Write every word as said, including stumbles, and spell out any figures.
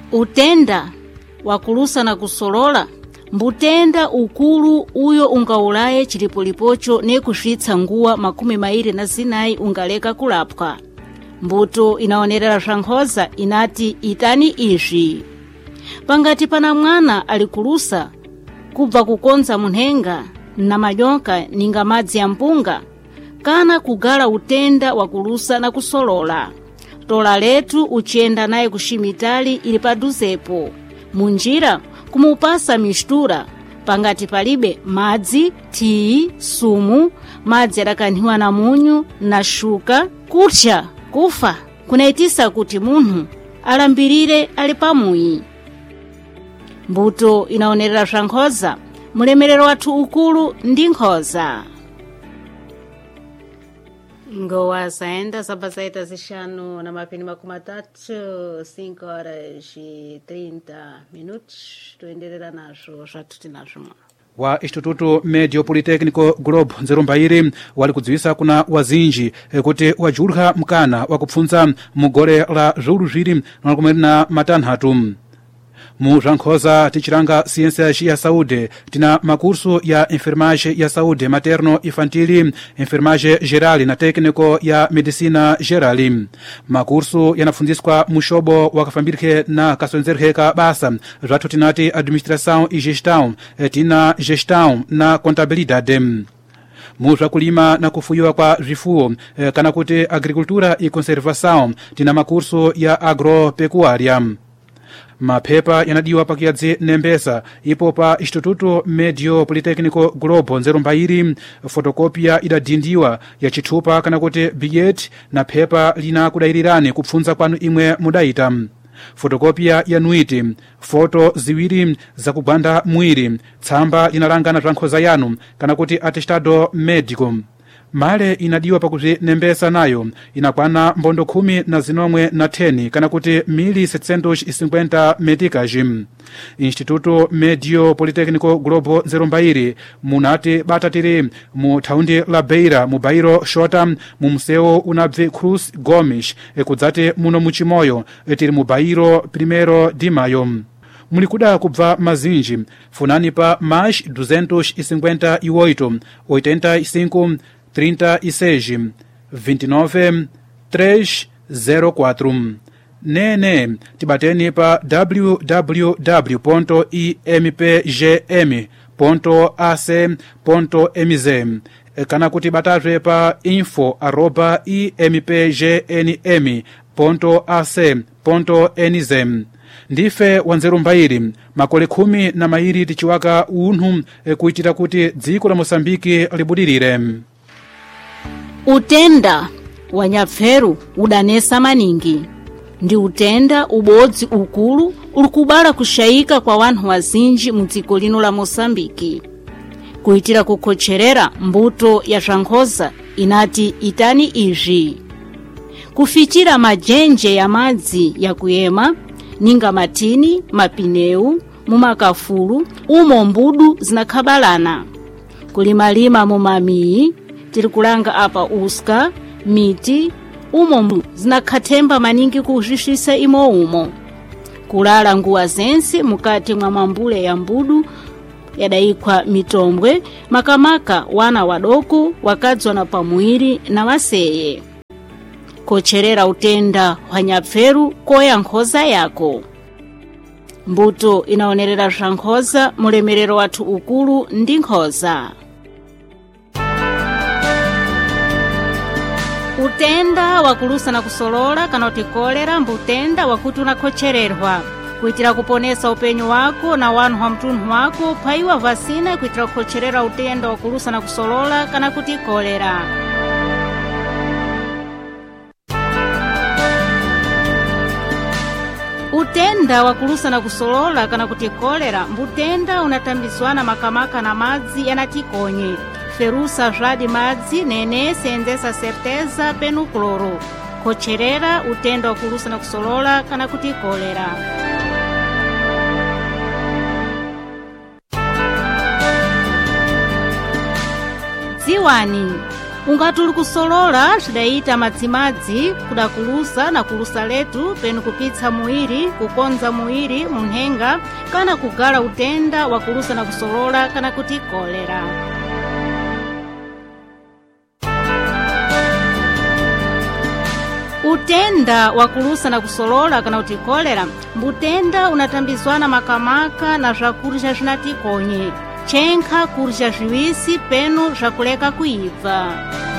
Utenda wakulusa na kusolola mbutenda ukulu uyo ungaulaye chilipolipocho ne kushitsa nguwa makumi mairi na zinayi ungaleka kulapwa. Mbuto inaonerera Shankhoza inati itani ishi. Pangati pana mwana alikulusa kubva kukonza munhenga na majonka ninga madzi ya mpunga, kana kugala utenda wakulusa na kusolola. Tola letu uchenda naye kushimitali ili paduzepo. Munjira kumupasa mishtura, pangati palibe madzi, tii, sumu, madzi adakanhiwa na munyu na shuka, kutcha, kufa, kunaitisa kuti munhu alambirire ali pamuyi. Mbuto inaonerera Shankhoza, mulemerero watu ukulu ndi nkhoza. Ngoa saenda sabazaita zishanu na mapini makumatatu, cinco horas e trinta minutos, tuendelera nasho shatuti nasho. Wa Instituto Medio Politécnico Globo Nzerumbairi walikudziwisa kuna wazinji e, kuti wajulha mkana wakupfunza mugole la zulu ziri na matanhatu. Mu Shankhoza tichiranga ciência ya saúde tina makurso ya enfermagem ya saúde materno infantili, enfermagem geral na técnico ya medicina geral. Makurso yanapfunziswa mushobo wakafambirike na kasonzerhe ka basa zvathu tinati administração e gestão, tina gestão na contabilidade. Mu zvakulima na kufuyiwa kwa zvifuwo eh, kana kuti agricultura e conservação tina makurso ya agropecuária. Mapepa yanadiwa pakiyadze nembesa ipo pa Instituto Medio Politécnico Globo Nzerumbairi. Fotokopia idadindiwa ya chithupa kana kuti billet na pepa lina kudairirani kupfunza kwanu imwe mudaita. Fotokopia ya nuiti, foto ziwiri za kugwanda mwiri, tsamba linalangana Shankhoza yanu kana kuti atestado médico. Male inadiwa pakuti nembesa nayo inakwana mbondo kumi na zinomwe na teni kana kuti mili setecentos e cinquenta meticas. Instituto Medio Politécnico Globo Nzerumbairi munati batatiri mu thaundi la Beira mu bairo shota mu museu unabve Cruz Gomes ekudzate muno muchimoyo etiri mu bairo Primeiro de Maio. Mulikuda kubva mazinji funani pa mais duzentos e cinquenta e oito, oitenta e cinco, trinta e seis, vinte e nove, trezentos e quatro. Nene tibateni pa w w w ponto i m p g m ponto a c ponto m z kana kuti batazwe pa info arroba i m p g n m ponto a c ponto n z. Ndife Wanzerumbairi makole khumi na mairi tichiwaka unhu e, kuitira kuti dziko la Mosambiki libudirire. Utenda wanyapferu udanesa maningi. Ndi utenda ubodzi ukulu ulikubala kushayika kwa wanhu wazinji mudziko lino la Mosambiki. Kuitira kukhocherera mbuto ya Shankhoza inati itani ishi. Kufichira majenje ya madzi ya kuyema, ninga matini, mapineu, mumakafulu, umo mbudu zinakhabalana. Kulimalima mumamii, tilikulanga apa uska, miti, umo mbudu zinakhathemba maningi kuhishisa imo umo. Kulala nguwa zensi mukati mwa mambule ya mbudu yadaikwa mitombwe, makamaka wana wadoku wakadzwa na pamuiri na waseye. Kocherera utenda wanyapferu koya nkhoza yako. Mbuto inaonerera Shankhoza, mulemerero watu ukulu ndi nkhoza. Utenda wakulusa na kusolola kana utikolera mbutenda wakuti unakhochererwa. Kuitira kuponesa upenyu wako na wanu wa mtunhu wako paiwa vasina kuitira kukhocherera utenda wakulusa na kusolola kana kuti kolera. Utenda wakulusa na kusolola kana kuti kolera mbutenda unatambizwana makamaka na madzi yanatikonye. Ferusa jadi madzi nene senzesa certeza penu kloro. Kocherera utenda wakulusa na kusolola kana kuti kolera. Ziwani ungati uli kusolola cidayita madzimadzi kudakulusa na kulusa letu penu kupitsa muiri kukonza muiri munhenga kana kugala utenda wa kulusa na kusolola kana kuti kolera. Utenda wa kulusa na kusolola kana kuti kolera mbutenda unatambizwana makamaka na zvakurya zinatikonye chenkha kurya ziwisi penu zvakuleka kuibva.